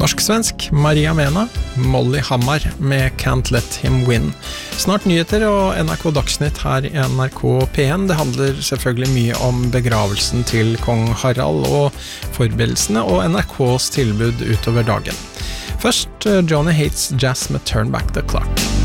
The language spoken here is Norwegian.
Norsk-svensk Maria Mena, Molly Hammar med Can't Let Him Win. Snart nyheter og NRK Dagsnytt her i NRK P1. Det handler selvfølgelig mye om begravelsen til kong Harald og forberedelsene og NRKs tilbud utover dagen. Først Johnny Hates Jazz med Turn Back the Clock.